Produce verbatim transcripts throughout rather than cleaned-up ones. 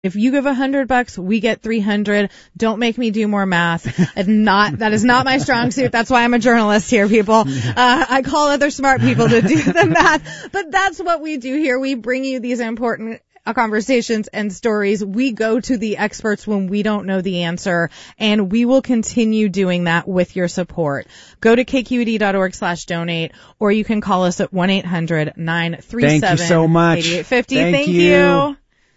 If you give a hundred bucks, we get three hundred. Don't make me do more math. If not, that is not my strong suit. That's why I'm a journalist here, people. Uh, I call other smart people to do the math. But that's what we do here. We bring you these important conversations and stories. We go to the experts when we don't know the answer, and we will continue doing that with your support. Go to k q e d dot org slash donate, or you can call us at one eight hundred nine three seven eight eight five zero. Thank you. you.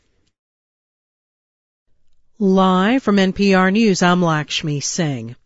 Live from N P R News, I'm Lakshmi Singh.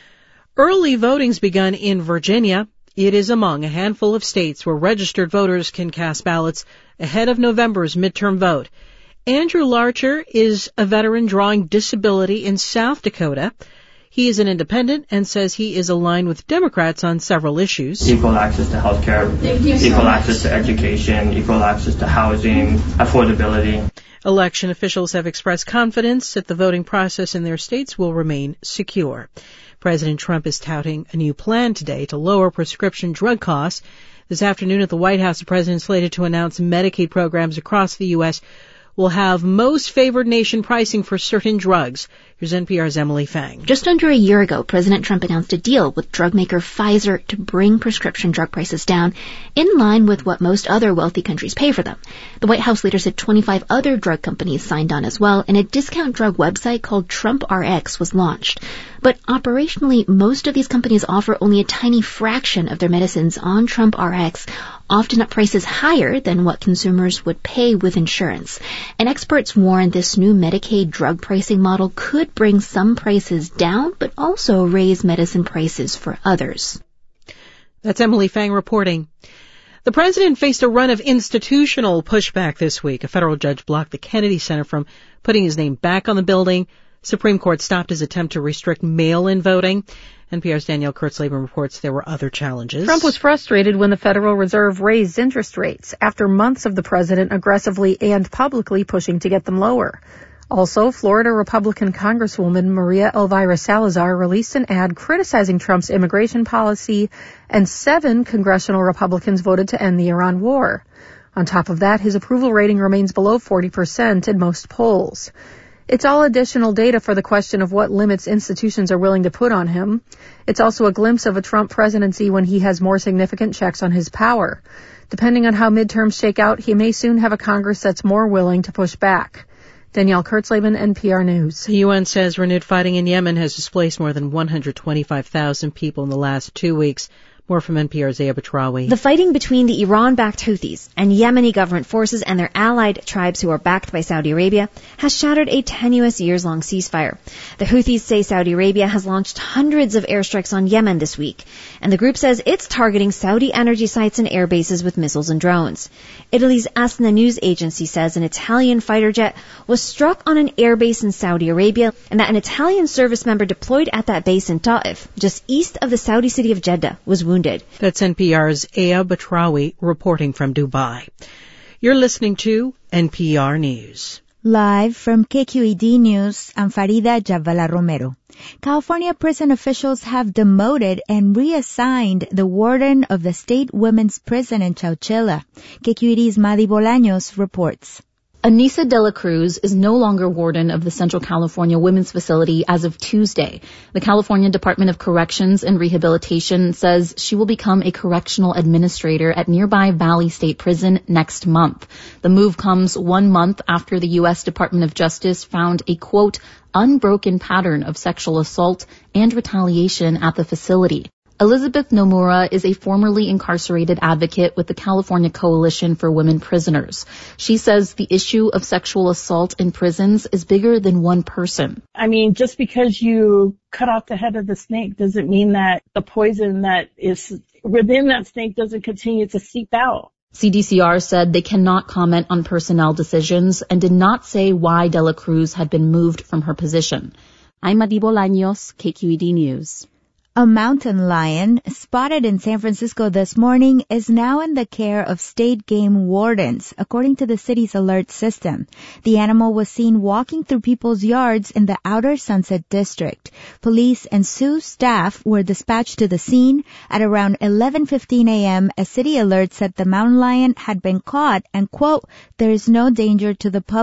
Early voting's begun in Virginia. It is among a handful of states where registered voters can cast ballots ahead of November's midterm vote. Andrew Larcher is a veteran drawing disability in South Dakota. He is an independent and says he is aligned with Democrats on several issues. Equal access to health care, equal access to education, equal access to housing, affordability. Election officials have expressed confidence that the voting process in their states will remain secure. President Trump is touting a new plan today to lower prescription drug costs. This afternoon at the White House, the president slated to announce Medicaid programs across the U S will have most favored nation pricing for certain drugs. Here's N P R's Emily Fang. Just under a year ago, President Trump announced a deal with drug maker Pfizer to bring prescription drug prices down in line with what most other wealthy countries pay for them. The White House later said twenty-five other drug companies signed on as well, and a discount drug website called Trump R X was launched. But operationally, most of these companies offer only a tiny fraction of their medicines on Trump R X, often at prices higher than what consumers would pay with insurance. And experts warn this new Medicaid drug pricing model could bring some prices down, but also raise medicine prices for others. That's Emily Fang reporting. The president faced a run of institutional pushback this week. A federal judge blocked the Kennedy Center from putting his name back on the building. Supreme Court stopped his attempt to restrict mail-in voting. N P R's Danielle Kurtzleben reports there were other challenges. Trump was frustrated when the Federal Reserve raised interest rates after months of the president aggressively and publicly pushing to get them lower. Also, Florida Republican Congresswoman Maria Elvira Salazar released an ad criticizing Trump's immigration policy, and seven congressional Republicans voted to end the Iran war. On top of that, his approval rating remains below forty percent in most polls. It's all additional data for the question of what limits institutions are willing to put on him. It's also a glimpse of a Trump presidency when he has more significant checks on his power. Depending on how midterms shake out, he may soon have a Congress that's more willing to push back. Danielle Kurtzleben, N P R News. The U N says renewed fighting in Yemen has displaced more than one hundred twenty-five thousand people in the last two weeks. More from N P R's Zaya Batrawi. The fighting between the Iran-backed Houthis and Yemeni government forces and their allied tribes who are backed by Saudi Arabia has shattered a tenuous years-long ceasefire. The Houthis say Saudi Arabia has launched hundreds of airstrikes on Yemen this week, and the group says it's targeting Saudi energy sites and air bases with missiles and drones. Italy's Asna news agency says an Italian fighter jet was struck on an air base in Saudi Arabia, and that an Italian service member deployed at that base in Ta'if, just east of the Saudi city of Jeddah, was wounded. That's N P R's Aya Batrawi reporting from Dubai. You're listening to N P R News. Live from K Q E D News, I'm Farida Jabvala Romero. California prison officials have demoted and reassigned the warden of the state women's prison in Chowchilla. K Q E D's Madi Bolaños reports. Anissa de la Cruz is no longer warden of the Central California Women's Facility as of Tuesday. The California Department of Corrections and Rehabilitation says she will become a correctional administrator at nearby Valley State Prison next month. The move comes one month after the U S Department of Justice found a, quote, unbroken pattern of sexual assault and retaliation at the facility. Elizabeth Nomura is a formerly incarcerated advocate with the California Coalition for Women Prisoners. She says the issue of sexual assault in prisons is bigger than one person. I mean, just because you cut off the head of the snake doesn't mean that the poison that is within that snake doesn't continue to seep out. C D C R said they cannot comment on personnel decisions and did not say why De La Cruz had been moved from her position. I'm Madi Bolaños, K Q E D News. A mountain lion spotted in San Francisco this morning is now in the care of state game wardens, according to the city's alert system. The animal was seen walking through people's yards in the outer Sunset District. Police and Sioux staff were dispatched to the scene. At around eleven fifteen a.m., a city alert said the mountain lion had been caught and, quote, there is no danger to the public.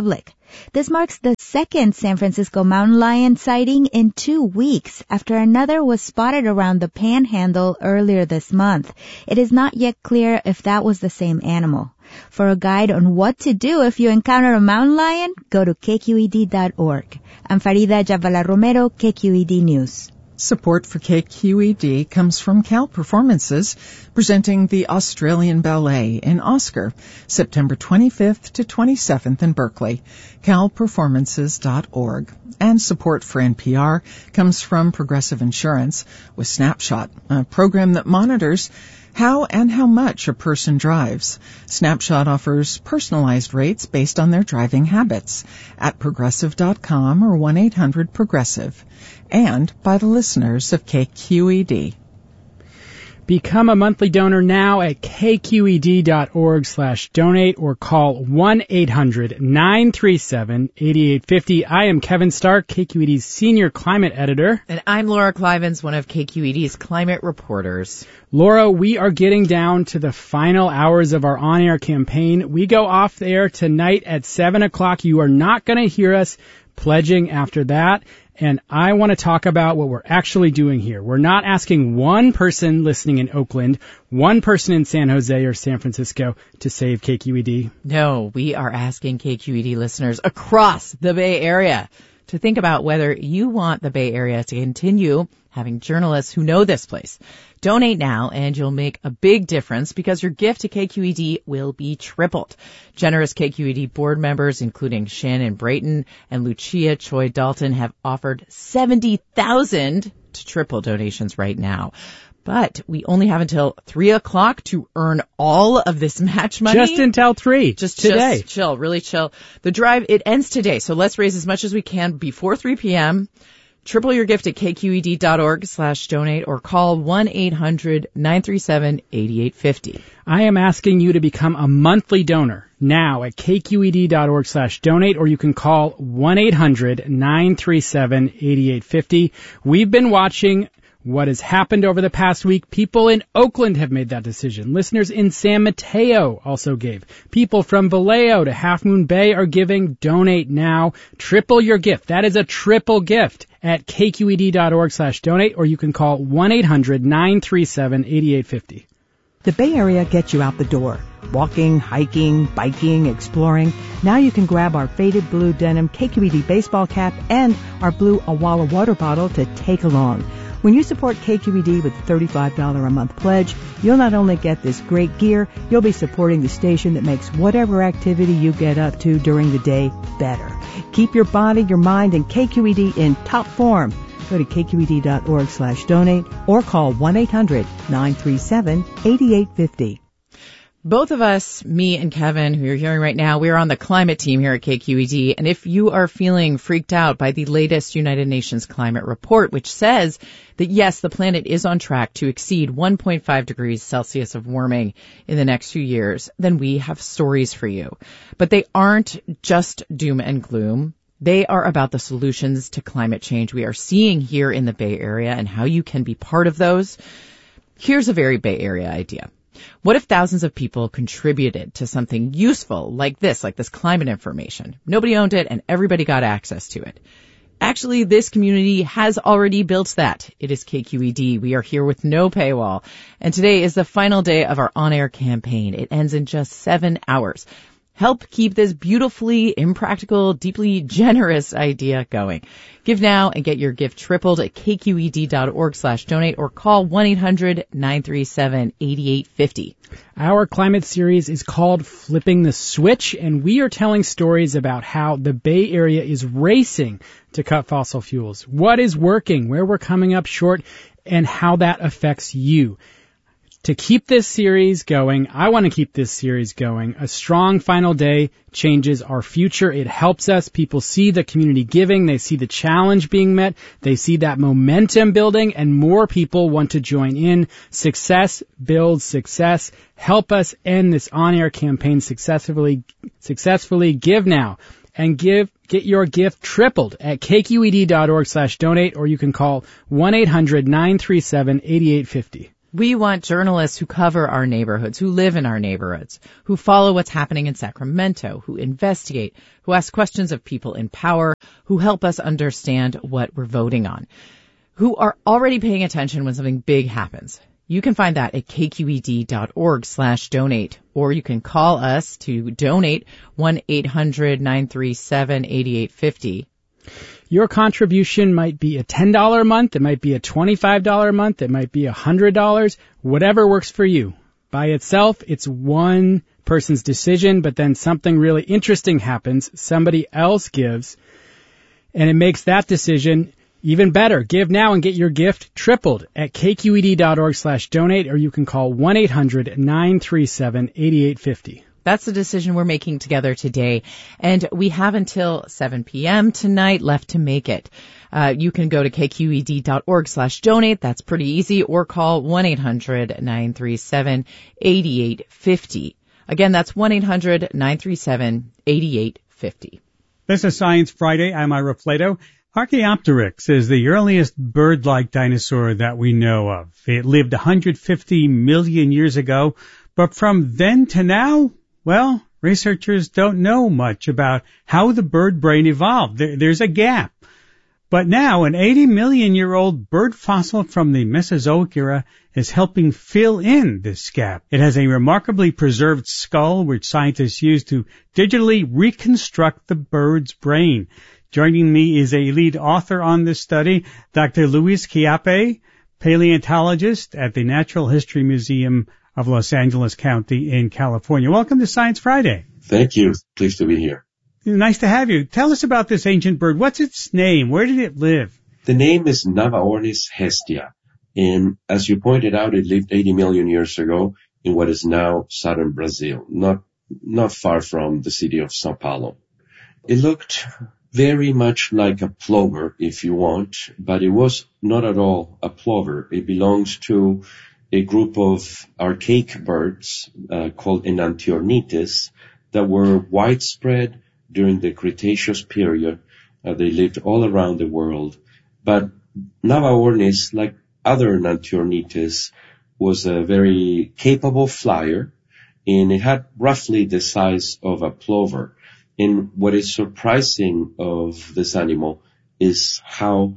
This marks the second San Francisco mountain lion sighting in two weeks after another was spotted around the Panhandle earlier this month. It is not yet clear if that was the same animal. For a guide on what to do if you encounter a mountain lion, go to K Q E D dot org. I'm Farida Jhabvala Romero, K Q E D News. Support for K Q E D comes from Cal Performances, presenting the Australian Ballet in Oscar, September twenty-fifth to twenty-seventh in Berkeley, cal performances dot org. And support for N P R comes from Progressive Insurance with Snapshot, a program that monitors how and how much a person drives. Snapshot offers personalized rates based on their driving habits at progressive dot com or one eight hundred progressive. And by the listeners of K Q E D. Become a monthly donor now at K Q E D dot org slash donate or call one eight hundred nine three seven eight eight five zero. I am Kevin Stark, K Q E D's senior climate editor. And I'm Laura Clivens, one of K Q E D's climate reporters. Laura, we are getting down to the final hours of our on-air campaign. We go off the air tonight at seven o'clock. You are not going to hear us pledging after that. And I want to talk about what we're actually doing here. We're not asking one person listening in Oakland, one person in San Jose or San Francisco to save K Q E D. No, we are asking K Q E D listeners across the Bay Area to think about whether you want the Bay Area to continue having journalists who know this place. Donate now and you'll make a big difference because your gift to K Q E D will be tripled. Generous K Q E D board members, including Shannon Brayton and Lucia Choi Dalton, have offered seventy thousand dollars to triple donations right now. But we only have until three o'clock to earn all of this match money. Just until three. Just today. Just chill, really chill. The drive, it ends today, so let's raise as much as we can before three p.m. Triple your gift at K Q E D dot org slash donate or call one eight hundred nine three seven eight eight five zero. I am asking you to become a monthly donor now at K Q E D dot org slash donate, or you can call one eight hundred nine three seven eight eight five zero. We've been watching what has happened over the past week. People in Oakland have made that decision. Listeners in San Mateo also gave. People from Vallejo to Half Moon Bay are giving. Donate now. Triple your gift. That is a triple gift at K Q E D dot org slash donate, or you can call one eight hundred nine three seven eight eight five zero. The Bay Area gets you out the door. Walking, hiking, biking, exploring. Now you can grab our faded blue denim K Q E D baseball cap and our blue Awala water bottle to take along. When you support K Q E D with a thirty-five dollars a month pledge, you'll not only get this great gear, you'll be supporting the station that makes whatever activity you get up to during the day better. Keep your body, your mind, and K Q E D in top form. Go to K Q E D dot org slash donate or call one eight hundred nine three seven eight eight five zero. Both of us, me and Kevin, who you're hearing right now, we're on the climate team here at K Q E D. And if you are feeling freaked out by the latest United Nations climate report, which says that, yes, the planet is on track to exceed one point five degrees Celsius of warming in the next few years, then we have stories for you. But they aren't just doom and gloom. They are about the solutions to climate change we are seeing here in the Bay Area and how you can be part of those. Here's a very Bay Area idea. What if thousands of people contributed to something useful like this, like this climate information? Nobody owned it and everybody got access to it. Actually, this community has already built that. It is K Q E D. We are here with no paywall. And today is the final day of our on-air campaign. It ends in just seven hours. Help keep this beautifully impractical, deeply generous idea going. Give now and get your gift tripled at K Q E D dot org slash donate or call one eight hundred nine three seven eight eight five zero. Our climate series is called Flipping the Switch, and we are telling stories about how the Bay Area is racing to cut fossil fuels, what is working, where we're coming up short, and how that affects you. To keep this series going, I want to keep this series going. A strong final day changes our future. It helps us. People see the community giving. They see the challenge being met. They see that momentum building, and more people want to join in. Success builds success. Help us end this on-air campaign successfully. Successfully give now and give get your gift tripled at K Q E D dot org slash donate, or you can call one eight hundred nine three seven eight eight five zero. We want journalists who cover our neighborhoods, who live in our neighborhoods, who follow what's happening in Sacramento, who investigate, who ask questions of people in power, who help us understand what we're voting on, who are already paying attention when something big happens. You can find that at kqed.org slash donate, or you can call us to donate one eight hundred nine three seven eight eight five zero. Your contribution might be a ten dollars a month, it might be a twenty-five dollars a month, it might be one hundred dollars, whatever works for you. By itself, it's one person's decision, but then something really interesting happens, somebody else gives, and it makes that decision even better. Give now and get your gift tripled at kqed.org slash donate, or you can call one eight hundred nine three seven eight eight five zero. That's the decision we're making together today. And we have until seven p.m. tonight left to make it. Uh, you can go to kqed.org slash donate. That's pretty easy. Or call one eight hundred nine three seven eight eight five zero. Again, that's one eight hundred nine three seven eight eight five zero. This is Science Friday. I'm Ira Flato. Archaeopteryx is the earliest bird-like dinosaur that we know of. It lived one hundred fifty million years ago, but from then to now, well, researchers don't know much about how the bird brain evolved. There, there's a gap. But now an eighty million year old bird fossil from the Mesozoic era is helping fill in this gap. It has a remarkably preserved skull which scientists use to digitally reconstruct the bird's brain. Joining me is a lead author on this study, Doctor Luis Chiappe, paleontologist at the Natural History Museum of Los Angeles County in California. Welcome to Science Friday. Thank you. Pleased to be here. Nice to have you. Tell us about this ancient bird. What's its name? Where did it live? The name is Navaornis hestia. And as you pointed out, it lived eighty million years ago in what is now southern Brazil, not, not far from the city of Sao Paulo. It looked very much like a plover, if you want, but it was not at all a plover. It belongs to a group of archaic birds uh, called Enantiornites that were widespread during the Cretaceous period. Uh, they lived all around the world. But Navaornis, like other Enantiornites, was a very capable flyer, and it had roughly the size of a plover. And what is surprising of this animal is how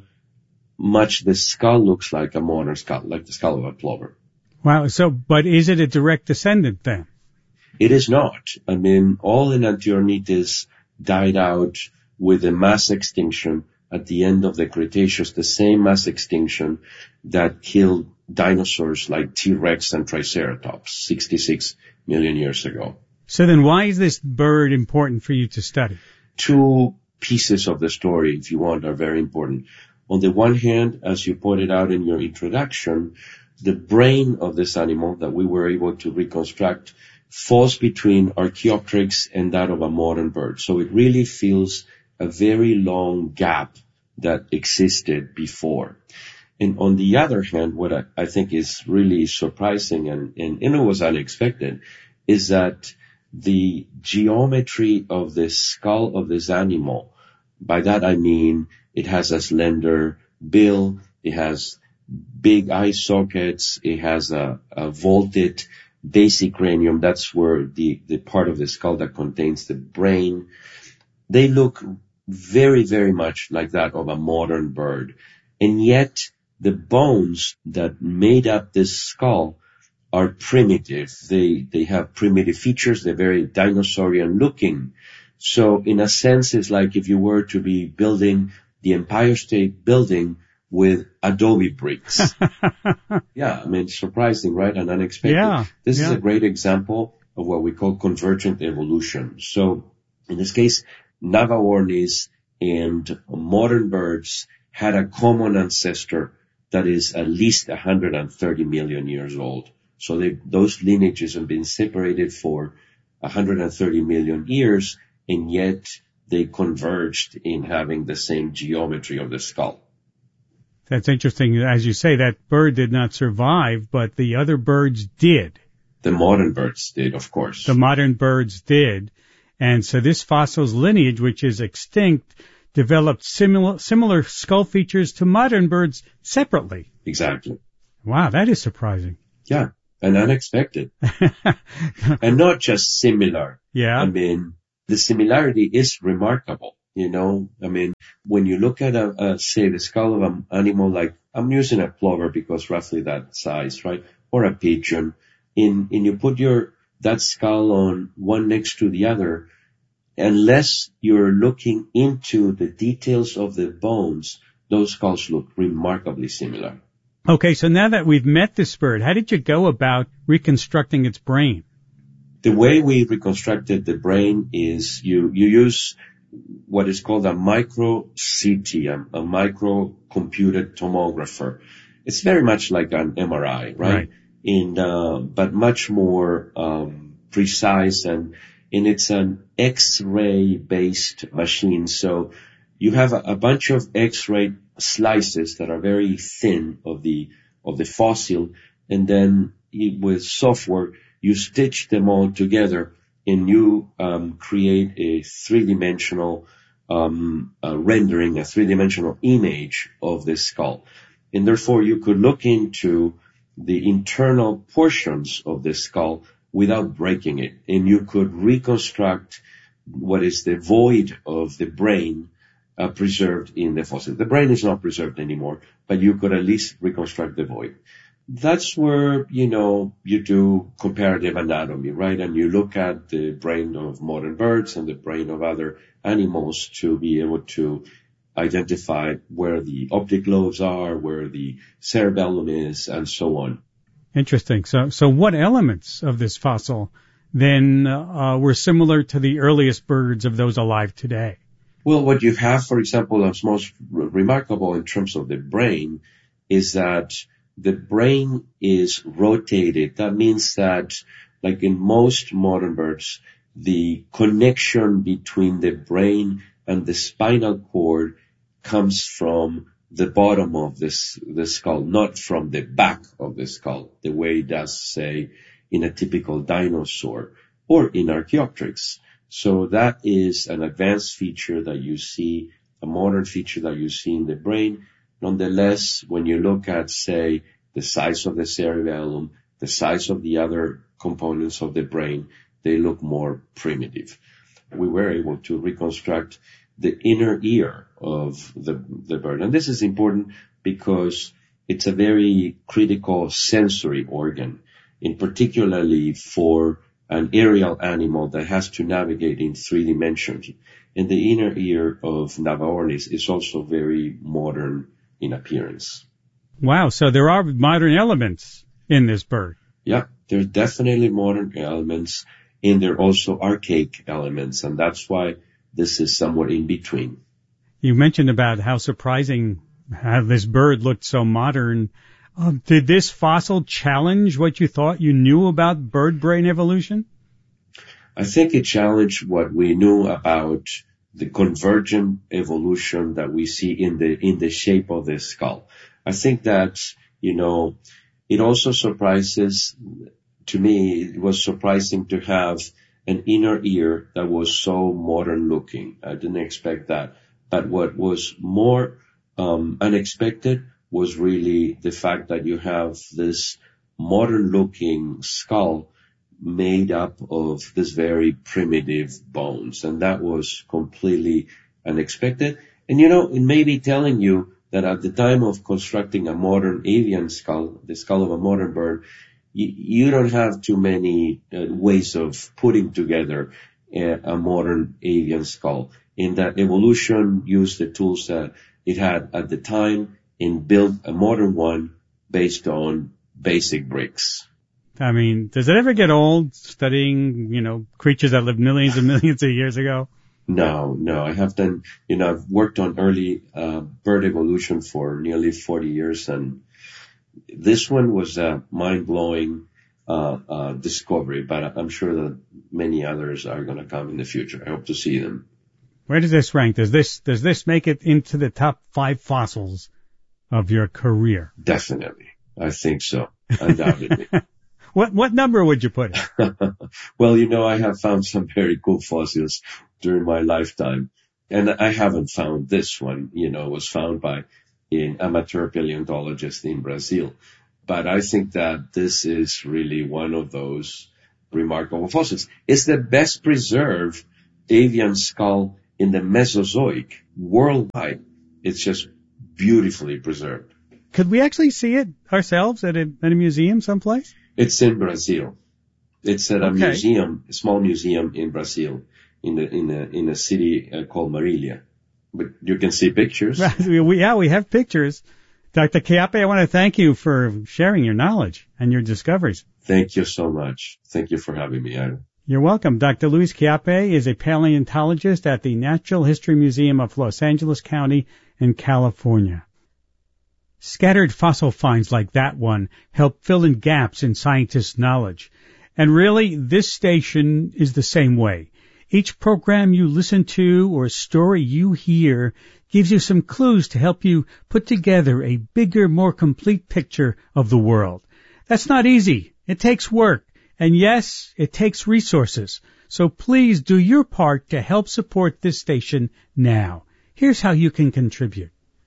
much the skull looks like a modern skull, like the skull of a plover. Wow. So, but is it a direct descendant then? It is not. I mean, all Enantiornites died out with a mass extinction at the end of the Cretaceous, the same mass extinction that killed dinosaurs like T-Rex and Triceratops sixty-six million years ago. So then why is this bird important for you to study? Two pieces of the story, if you want, are very important. On the one hand, as you pointed out in your introduction, the brain of this animal that we were able to reconstruct falls between Archaeopteryx and that of a modern bird. So it really fills a very long gap that existed before. And on the other hand, what I, I think is really surprising and, and, and it was unexpected is that the geometry of the skull of this animal, by that I mean it has a slender bill, it has big eye sockets, it has a, a vaulted basicranium, that's where the, the part of the skull that contains the brain. They look very, very much like that of a modern bird. And yet the bones that made up this skull are primitive. They, they have primitive features. They're very dinosaurian looking. So in a sense, it's like if you were to be building the Empire State Building with adobe bricks. Yeah, I mean, surprising, right? And unexpected. Yeah, this yeah. is a great example of what we call convergent evolution. So in this case, Navaornis and modern birds had a common ancestor that is at least one hundred thirty million years old. So they, those lineages have been separated for one hundred thirty million years, and yet they converged in having the same geometry of the skull. That's interesting. As you say, that bird did not survive, but the other birds did. The modern birds did, of course. The modern birds did. And so this fossil's lineage, which is extinct, developed similar, similar skull features to modern birds separately. Exactly. Wow, that is surprising. Yeah, and unexpected. And not just similar. Yeah. I mean, the similarity is remarkable, you know. I mean, when you look at, a, a say, the skull of an animal like, I'm using a plover because roughly that size, right? Or a pigeon, in, and you put your, that skull on one next to the other, unless you're looking into the details of the bones, those skulls look remarkably similar. Okay, so now that we've met this bird, how did you go about reconstructing its brain? The way we reconstructed the brain is you, you use what is called a micro C T, a, a micro-computed tomographer. It's very much like an M R I, right? Right. In, uh, but much more um, precise, and, and it's an X-ray based machine. So you have a, a bunch of X-ray slices that are very thin of the of the fossil, and then with software you stitch them all together, and you um, create a three-dimensional um, uh, rendering, a three-dimensional image of the skull. And therefore you could look into the internal portions of the skull without breaking it, and you could reconstruct what is the void of the brain uh, preserved in the fossil. The brain is not preserved anymore, but you could at least reconstruct the void. That's where, you know, you do comparative anatomy, right? And you look at the brain of modern birds and the brain of other animals to be able to identify where the optic lobes are, where the cerebellum is, and so on. Interesting. So, so what elements of this fossil then uh, were similar to the earliest birds of those alive today? Well, what you have, for example, that's most r- remarkable in terms of the brain is that the brain is rotated. That means that, like in most modern birds, the connection between the brain and the spinal cord comes from the bottom of this, the skull, not from the back of the skull, the way it does, say, in a typical dinosaur or in Archaeopteryx. So that is an advanced feature that you see, a modern feature that you see in the brain. Nonetheless, when you look at, say, the size of the cerebellum, the size of the other components of the brain, they look more primitive. We were able to reconstruct the inner ear of the, the bird. And this is important because it's a very critical sensory organ, in particularly for an aerial animal that has to navigate in three dimensions. And the inner ear of Navaornis is also very modern in appearance. Wow, so there are modern elements in this bird. Yeah, there's definitely modern elements, and there are also archaic elements, and that's why this is somewhat in between. You mentioned about how surprising how this bird looked so modern. Uh, did this fossil challenge what you thought you knew about bird brain evolution? I think it challenged what we knew about the convergent evolution that we see in the in the shape of the skull. I think that, you know, it also surprises, to me, it was surprising to have an inner ear that was so modern looking. I didn't expect that. But what was more um, unexpected was really the fact that you have this modern looking skull made up of this very primitive bones. And that was completely unexpected. And, you know, it may be telling you that at the time of constructing a modern avian skull, the skull of a modern bird, you, you don't have too many uh, ways of putting together a, a modern avian skull. In that evolution used the tools that it had at the time and built a modern one based on basic bricks. I mean, does it ever get old studying, you know, creatures that lived millions and millions of years ago? No, no. I have done, you know, I've worked on early uh, bird evolution for nearly forty years, and this one was a mind-blowing uh, uh, discovery, but I'm sure that many others are going to come in the future. I hope to see them. Where does this rank? Does this, does this make it into the top five fossils of your career? Definitely. I think so. Undoubtedly. What, what number would you put it? Well, you know, I have found some very cool fossils during my lifetime, and I haven't found this one. You know, it was found by an amateur paleontologist in Brazil. But I think that this is really one of those remarkable fossils. It's the best preserved avian skull in the Mesozoic worldwide. It's just beautifully preserved. Could we actually see it ourselves at a, at a museum someplace? It's in Brazil. It's at a Okay. museum, a small museum in Brazil, in the in a in a city uh, called Marília. But you can see pictures. we, yeah, we have pictures. Doctor Chiappe, I want to thank you for sharing your knowledge and your discoveries. Thank you so much. Thank you for having me, Aaron. You're welcome. Doctor Luis Chiappe is a paleontologist at the Natural History Museum of Los Angeles County in California. Scattered fossil finds like that one help fill in gaps in scientists' knowledge. And really, this station is the same way. Each program you listen to or story you hear gives you some clues to help you put together a bigger, more complete picture of the world. That's not easy. It takes work. And yes, it takes resources. So please do your part to help support this station now. Here's how you can contribute.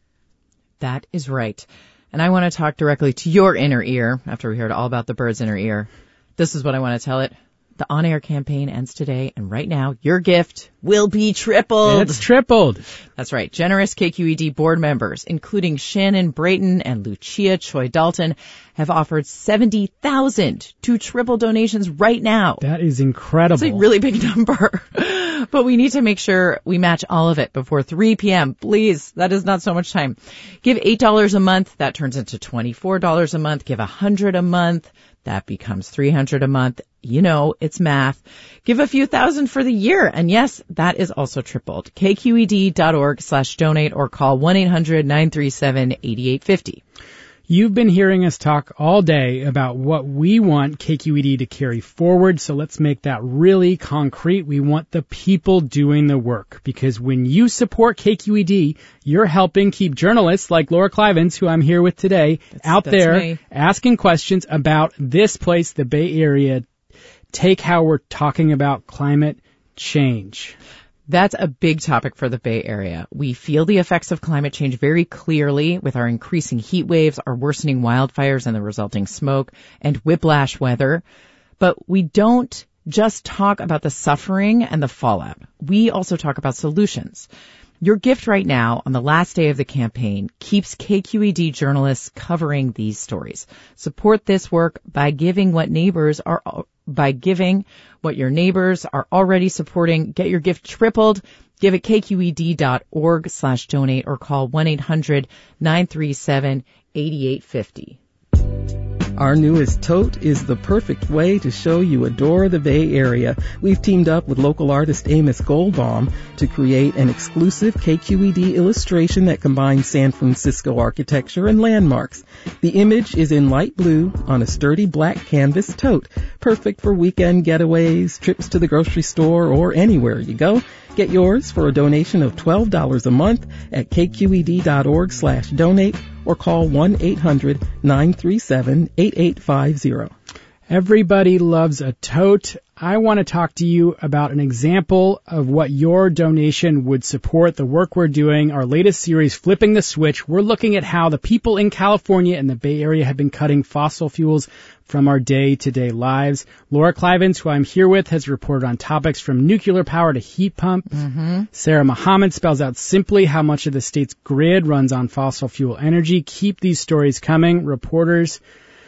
That is right. And I want to talk directly to your inner ear after we heard all about the bird's inner ear. This is what I want to tell it. The on-air campaign ends today, and right now, your gift will be tripled. It's tripled. That's right. Generous K Q E D board members, including Shannon Brayton and Lucia Choi Dalton, have offered seventy thousand to triple donations right now. That is incredible. It's a really big number. But we need to make sure we match all of it before three p.m. Please, that is not so much time. Give eight dollars a month. That turns into twenty-four dollars a month. Give one hundred dollars a month. That becomes three hundred dollars a month. You know, it's math. Give a few thousand for the year. And yes, that is also tripled. K Q E D dot org slash donate or call one eight hundred nine three seven eight eight five zero. You've been hearing us talk all day about what we want K Q E D to carry forward, so let's make that really concrete. We want the people doing the work, because when you support K Q E D, you're helping keep journalists like Laura Clivens, who I'm here with today, that's, out that's there me. asking questions about this place, the Bay Area. Take how we're talking about climate change. That's a big topic for the Bay Area. We feel the effects of climate change very clearly with our increasing heat waves, our worsening wildfires and the resulting smoke, and whiplash weather. But we don't just talk about the suffering and the fallout. We also talk about solutions. Your gift right now on the last day of the campaign keeps K Q E D journalists covering these stories. Support this work by giving what neighbors are by giving what your neighbors are already supporting. Get your gift tripled. Give it K Q E D dot org slash donate or call one eight hundred nine three seven eight eight five zero. Our newest tote is the perfect way to show you adore the Bay Area. We've teamed up with local artist Amos Goldbaum to create an exclusive K Q E D illustration that combines San Francisco architecture and landmarks. The image is in light blue on a sturdy black canvas tote, perfect for weekend getaways, trips to the grocery store, or anywhere you go. Get yours for a donation of twelve dollars a month at K Q E D dot org slash donate or call one eight hundred nine three seven eight eight five zero. Everybody loves a tote. I want to talk to you about an example of what your donation would support the work we're doing. Our latest series, Flipping the Switch, we're looking at how the people in California and the Bay Area have been cutting fossil fuels from our day-to-day lives. Laura Clivens, who I'm here with, has reported on topics from nuclear power to heat pump. Mm-hmm. Sarah Muhammad spells out simply how much of the state's grid runs on fossil fuel energy. Keep these stories coming. Reporters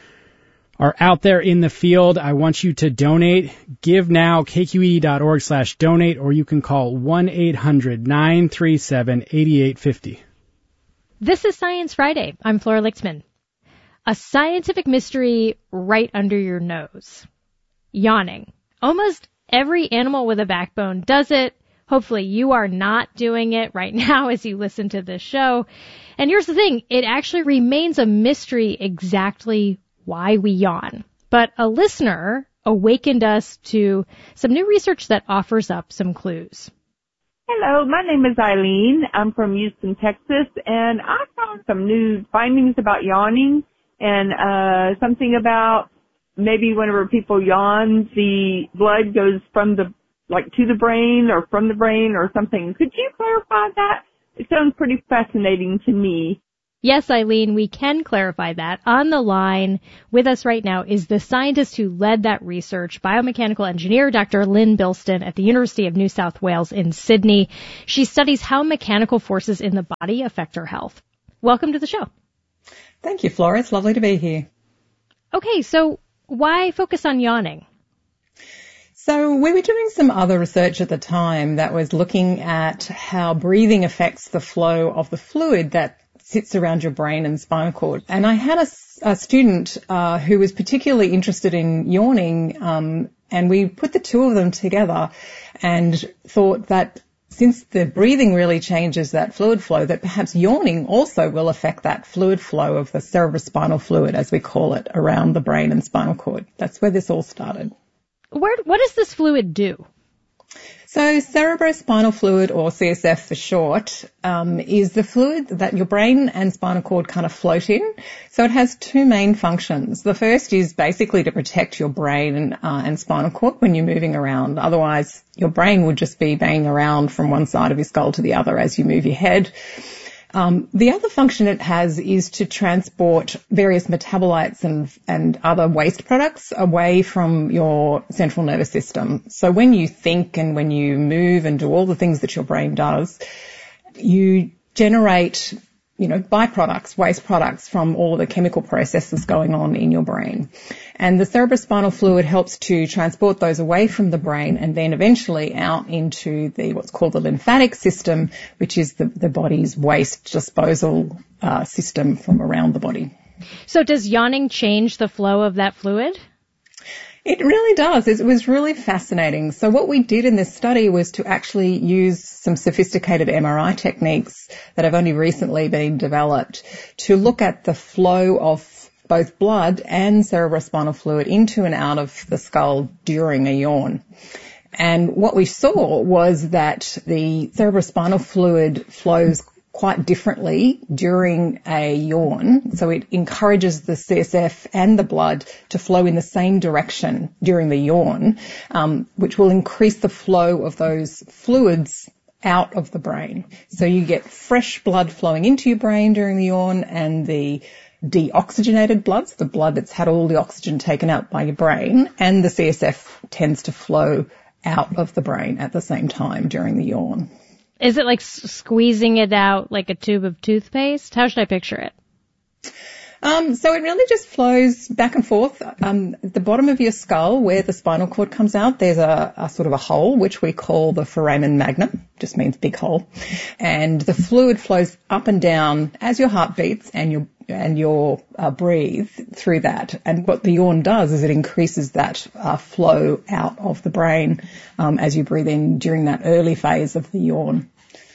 are out there in the field. I want you to donate. Give now, K Q E D dot org slash donate, or you can call one eight hundred nine three seven eight eight five zero. This is Science Friday. I'm Flora Lichtman. A scientific mystery right under your nose. Yawning. Almost every animal with a backbone does it. Hopefully you are not doing it right now as you listen to this show. And here's the thing. It actually remains a mystery exactly why we yawn. But a listener awakened us to some new research that offers up some clues. Hello, my name is Eileen. I'm from Houston, Texas, and I found some new findings about yawning and uh something about maybe whenever people yawn, the blood goes from the, like, to the brain or from the brain or something. Could you clarify that? It sounds pretty fascinating to me. Yes, Eileen, we can clarify that. On the line with us right now is the scientist who led that research, biomechanical engineer Doctor Lynn Bilston at the University of New South Wales in Sydney. She studies how mechanical forces in the body affect our health. Welcome to the show. Thank you, Flora. It's lovely to be here. Okay, so why focus on yawning? So we were doing some other research at the time that was looking at how breathing affects the flow of the fluid that sits around your brain and spinal cord. And I had a, a student uh, who was particularly interested in yawning, um, and we put the two of them together and thought that since the breathing really changes that fluid flow, that perhaps yawning also will affect that fluid flow of the cerebrospinal fluid, as we call it, around the brain and spinal cord. That's where this all started. Where, what does this fluid do? So cerebrospinal fluid, or C S F for short, um, is the fluid that your brain and spinal cord kind of float in. So it has two main functions. The first is basically to protect your brain uh, and spinal cord when you're moving around. Otherwise, your brain would just be banging around from one side of your skull to the other as you move your head. Um, the other function it has is to transport various metabolites and, and other waste products away from your central nervous system. So when you think and when you move and do all the things that your brain does, you generate, you know, byproducts, waste products from all of the chemical processes going on in your brain. And the cerebrospinal fluid helps to transport those away from the brain and then eventually out into the what's called the lymphatic system, which is the, the body's waste disposal uh, system from around the body. So does yawning change the flow of that fluid? It really does. It was really fascinating. So what we did in this study was to actually use some sophisticated M R I techniques that have only recently been developed to look at the flow of both blood and cerebrospinal fluid into and out of the skull during a yawn. And what we saw was that the cerebrospinal fluid flows quite differently during a yawn. So it encourages the C S F and the blood to flow in the same direction during the yawn, um, which will increase the flow of those fluids out of the brain. So you get fresh blood flowing into your brain during the yawn, and the deoxygenated blood, so the blood that's had all the oxygen taken out by your brain, and the C S F tends to flow out of the brain at the same time during the yawn. Is it like s- squeezing it out like a tube of toothpaste? How should I picture it? Um, so it really just flows back and forth. Um, at the bottom of your skull, where the spinal cord comes out, there's a, a sort of a hole, which we call the foramen magnum, just means big hole. And the fluid flows up and down as your heart beats and your and your uh, breathe through that. And what the yawn does is it increases that uh, flow out of the brain um, as you breathe in during that early phase of the yawn.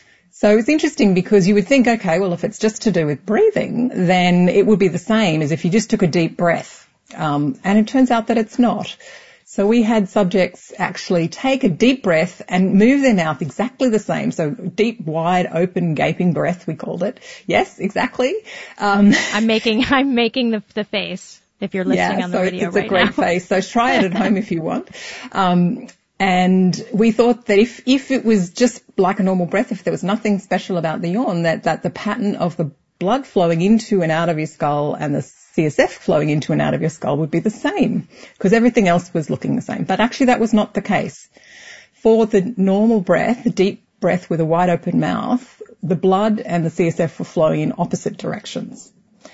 So it's interesting because you would think, okay, well, if it's just to do with breathing, then it would be the same as if you just took a deep breath. Um, and it turns out that it's not. So we had subjects actually take a deep breath and move their mouth exactly the same. So deep, wide, open, gaping breath, we called it. Yes, exactly. Um, I'm making, I'm making the, the face if you're listening yeah, on the so video it's right a great now. face. So try it at home if you want. Um, And we thought that if, if it was just like a normal breath, if there was nothing special about the yawn, that, that the pattern of the blood flowing into and out of your skull and the C S F flowing into and out of your skull would be the same, because everything else was looking the same. But actually that was not the case. For the normal breath, the deep breath with a wide open mouth, the blood and the C S F were flowing in opposite directions.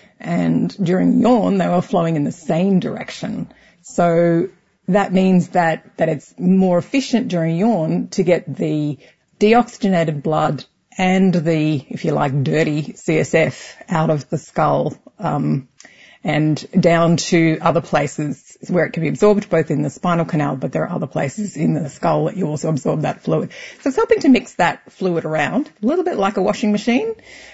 And during yawn, they were flowing in the same direction. So that means that, that it's more efficient during yawn to get the deoxygenated blood and the, if you like, dirty C S F out of the skull, um, and down to other places where it can be absorbed, both in the spinal canal, but there are other places in the skull that you also absorb that fluid. So it's helping to mix that fluid around, a little bit like a washing machine,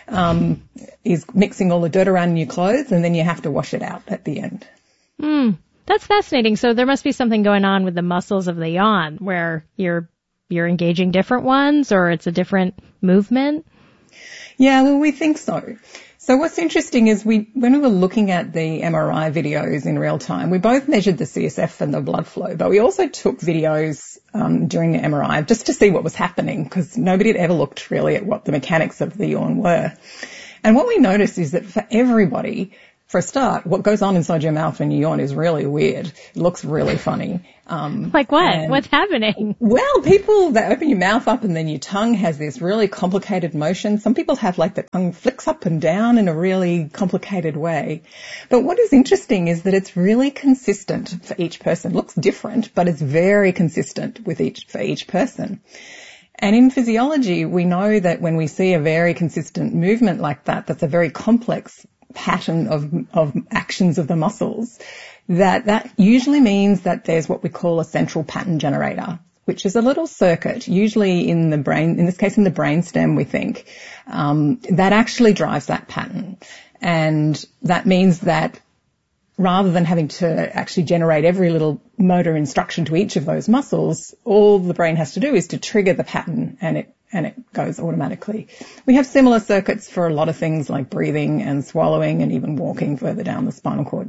um, is mixing all the dirt around in your clothes, and then you have to wash it out at the end. Mm, that's fascinating. So there must be something going on with the muscles of the yawn where you're you're engaging different ones, or it's a different movement? Yeah, well, we think so. So what's interesting is we, when we were looking at the M R I videos in real time, we both measured the C S F and the blood flow, but we also took videos um, during the M R I just to see what was happening, because nobody had ever looked really at what the mechanics of the yawn were. And what we notice is that for everybody, for a start, what goes on inside your mouth when you yawn is really weird. It looks really funny. Um, like what? What's happening? Well, people that open your mouth up and then your tongue has this really complicated motion. Some people have like the tongue flicks up and down in a really complicated way. But what is interesting is that it's really consistent for each person. It looks different, but it's very consistent with each, for each person. And in physiology, we know that when we see a very consistent movement like that, that's a very complex pattern of, of actions of the muscles, that that usually means that there's what we call a central pattern generator, which is a little circuit, usually in the brain, in this case in the brainstem, we think, um, that actually drives that pattern. And that means that rather than having to actually generate every little motor instruction to each of those muscles, all the brain has to do is to trigger the pattern, and it and it goes automatically. We have similar circuits for a lot of things like breathing and swallowing and even walking further down the spinal cord.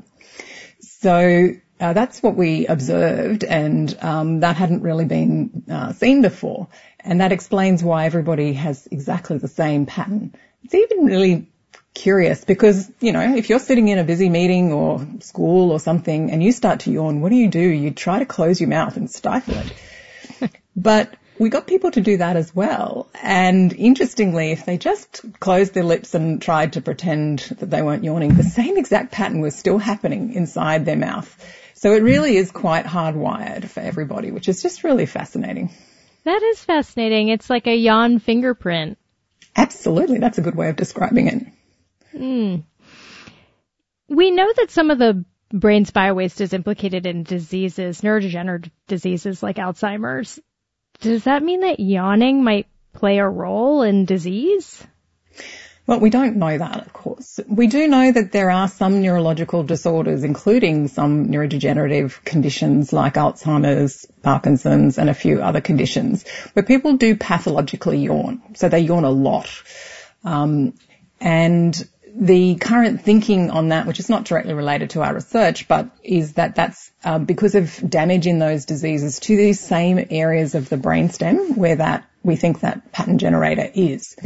So uh, that's what we observed, and um, that hadn't really been uh, seen before. And that explains why everybody has exactly the same pattern. It's even really curious because, you know, if you're sitting in a busy meeting or school or something and you start to yawn, what do you do? You try to close your mouth and stifle it. But we got people to do that as well. And interestingly, if they just closed their lips and tried to pretend that they weren't yawning, the same exact pattern was still happening inside their mouth. So it really is quite hardwired for everybody, which is just really fascinating. That is fascinating. It's like a yawn fingerprint. Absolutely. That's a good way of describing it. Mm. We know that some of the brain's biowaste is implicated in diseases, neurodegenerative diseases like Alzheimer's. Does that mean that yawning might play a role in disease? Well, we don't know that, of course. We do know that there are some neurological disorders, including some neurodegenerative conditions like Alzheimer's, Parkinson's, and a few other conditions, where people do pathologically yawn. So they yawn a lot. Um, and the current thinking on that, which is not directly related to our research, but is that that's uh, because of damage in those diseases to these same areas of the brainstem where that we think that pattern generator is.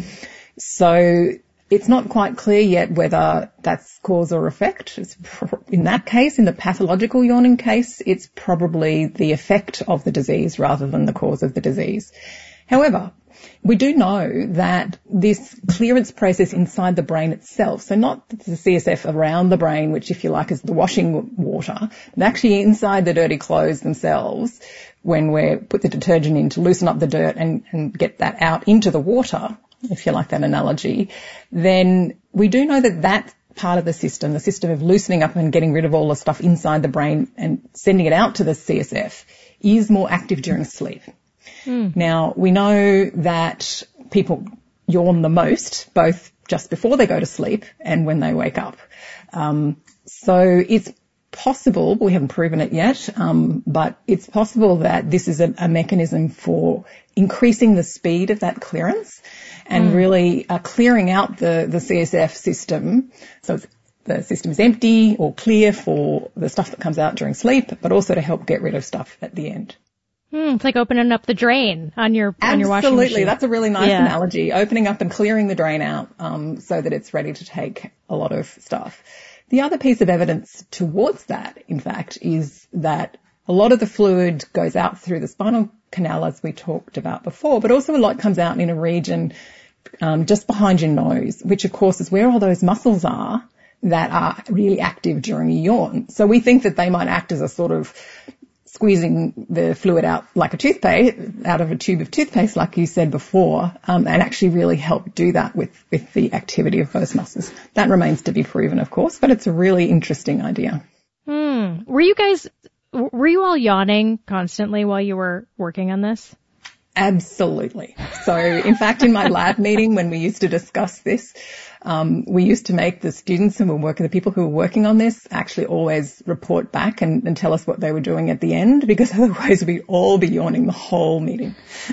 So it's not quite clear yet whether that's cause or effect. It's pro- in that case, in the pathological yawning case, it's probably the effect of the disease rather than the cause of the disease. However, we do know that this clearance process inside the brain itself, so not the C S F around the brain, which if you like is the washing water, but actually inside the dirty clothes themselves, when we put the detergent in to loosen up the dirt and, and get that out into the water, if you like that analogy, then we do know that that part of the system, the system of loosening up and getting rid of all the stuff inside the brain and sending it out to the C S F, is more active during sleep. Mm. Now, we know that people yawn the most, both just before they go to sleep and when they wake up. Um, so it's possible, we haven't proven it yet, um, but it's possible that this is a, a mechanism for increasing the speed of that clearance and mm. really uh, clearing out the, the C S F system. So it's, the system is empty or clear for the stuff that comes out during sleep, but also to help get rid of stuff at the end. Hmm, it's like opening up the drain on your on your washing machine. Absolutely, that's a really nice yeah. analogy. Opening up and clearing the drain out um, so that it's ready to take a lot of stuff. The other piece of evidence towards that, in fact, is that a lot of the fluid goes out through the spinal canal, as we talked about before, but also a lot comes out in a region um, just behind your nose, which of course is where all those muscles are that are really active during a yawn. So we think that they might act as a sort of squeezing the fluid out like a toothpaste, out of a tube of toothpaste, like you said before, um, and actually really help do that with, with the activity of those muscles. That remains to be proven, of course, but it's a really interesting idea. Hmm. Were you guys, were you all yawning constantly while you were working on this? Absolutely. So, in fact, in my lab meeting, when we used to discuss this, um, we used to make the students who were working, the people who were working on this, actually always report back and, and tell us what they were doing at the end, because otherwise we'd all be yawning the whole meeting.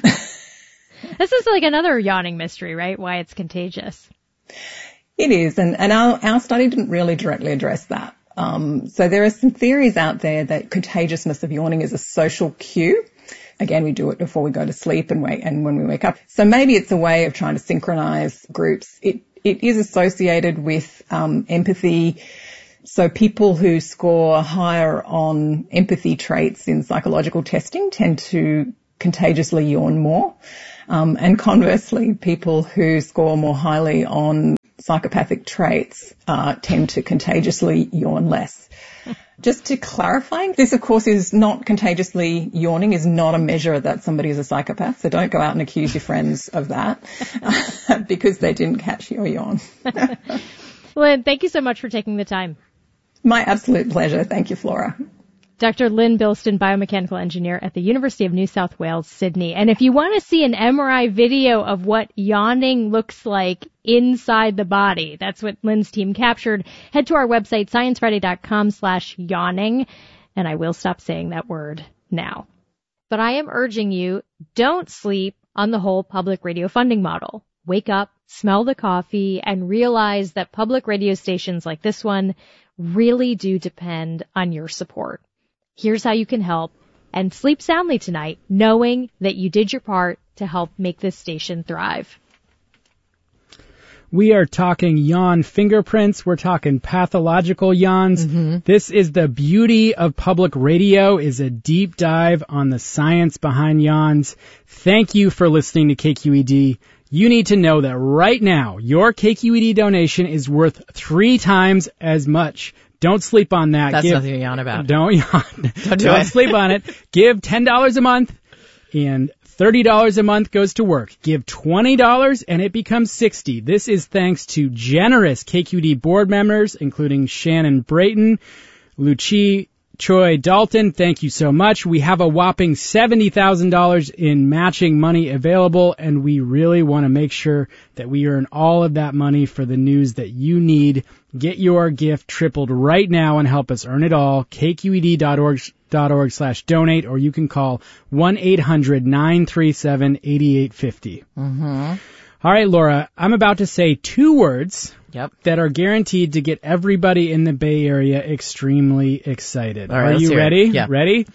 This is like another yawning mystery, right? Why it's contagious. It is, and, and our, our study didn't really directly address that. Um, so there are some theories out there that contagiousness of yawning is a social cue. Again, we do it before we go to sleep and wake, and when we wake up. So maybe it's a way of trying to synchronize groups. It it is associated with um, empathy. So people who score higher on empathy traits in psychological testing tend to contagiously yawn more. Um, and conversely, people who score more highly on psychopathic traits uh, tend to contagiously yawn less. Just to clarify, this of course is not contagiously yawning, is not a measure that somebody is a psychopath. So don't go out and accuse your friends of that because they didn't catch your yawn. Lynn, thank you so much for taking the time. My absolute pleasure. Thank you, Flora. Doctor Lynn Bilston, biomechanical engineer at the University of New South Wales, Sydney. And if you want to see an M R I video of what yawning looks like inside the body, that's what Lynn's team captured, head to our website, sciencefriday.com slash yawning. And I will stop saying that word now. But I am urging you, don't sleep on the whole public radio funding model. Wake up, smell the coffee, and realize that public radio stations like this one really do depend on your support. Here's how you can help, and sleep soundly tonight knowing that you did your part to help make this station thrive. We are talking yawn fingerprints. We're talking pathological yawns. Mm-hmm. This is the beauty of public radio, is a deep dive on the science behind yawns. Thank you for listening to K Q E D. You need to know that right now, your K Q E D donation is worth three times as much. Don't sleep on that. That's Give, nothing to yawn about. Don't yawn. Don't, do don't it. sleep on it. Give ten dollars a month and thirty dollars a month goes to work. Give twenty dollars and it becomes sixty dollars. This is thanks to generous K Q E D board members, including Shannon Brayton, Lucie Choi Dalton. Thank you so much. We have a whopping seventy thousand dollars in matching money available, and we really want to make sure that we earn all of that money for the news that you need. Get your gift tripled right now and help us earn it all. K Q E D dot org dot org slash donate, or you can call one eight hundred nine three seven eight eight five zero. Mm-hmm. All right, Laura, I'm about to say two words yep. that are guaranteed to get everybody in the Bay Area extremely excited. All right, are you ready? Yeah. Ready?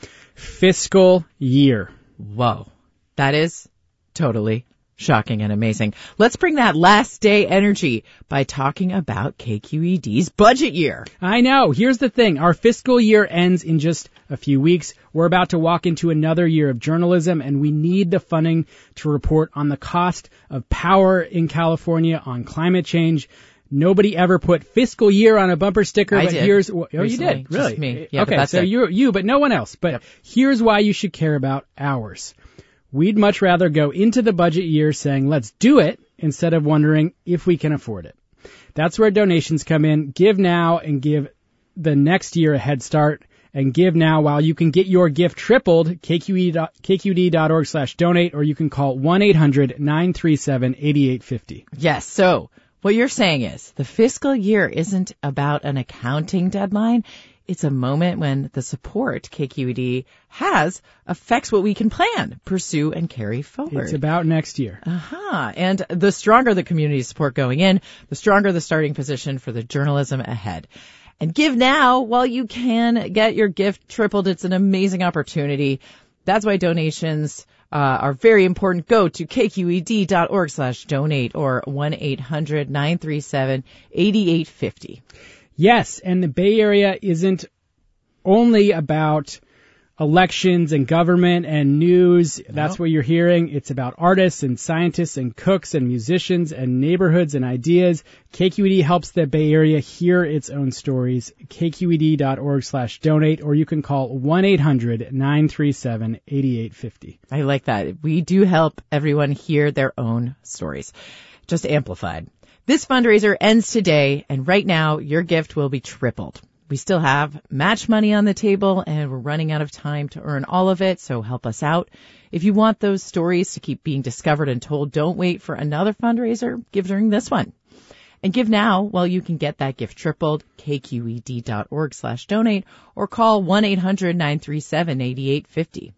Fiscal year. Whoa. That is totally shocking and amazing. Let's bring that last day energy by talking about K Q E D's budget year. I know. Here's the thing. Our fiscal year ends in just a few weeks. We're about to walk into another year of journalism, and we need the funding to report on the cost of power in California, on climate change. Nobody ever put fiscal year on a bumper sticker, I but did. here's oh, Recently. you did really Just me. Yeah, okay. but that's so it. you you, but no one else. But yep. Here's why you should care about ours. We'd much rather go into the budget year saying let's do it instead of wondering if we can afford it. That's where donations come in. Give now and give the next year a head start. And give now while you can get your gift tripled. K Q E D dot org slash donate, or you can call one eight hundred nine three seven eight eight five zero. Yes. So what you're saying is the fiscal year isn't about an accounting deadline. It's a moment when the support K Q E D has affects what we can plan, pursue, and carry forward. It's about next year. Uh-huh. And the stronger the community support going in, the stronger the starting position for the journalism ahead. And give now while you can get your gift tripled. It's an amazing opportunity. That's why donations uh, are very important. Go to K Q E D dot org slash donate or one eight hundred nine three seven eight eight five zero. Yes, and the Bay Area isn't only about elections and government and news. No. That's what you're hearing. It's about artists and scientists and cooks and musicians and neighborhoods and ideas. K Q E D helps the Bay Area hear its own stories. K Q E D dot org slash donate, or you can call one eight hundred nine three seven eight eight five zero. I like that. We do help everyone hear their own stories, just amplified. This fundraiser ends today, and right now your gift will be tripled. We still have match money on the table, and we're running out of time to earn all of it, so help us out. If you want those stories to keep being discovered and told, don't wait for another fundraiser. Give during this one. And give now while you can get that gift tripled, K Q E D dot org slash donate, or call one eight hundred nine three seven eight eight five zero.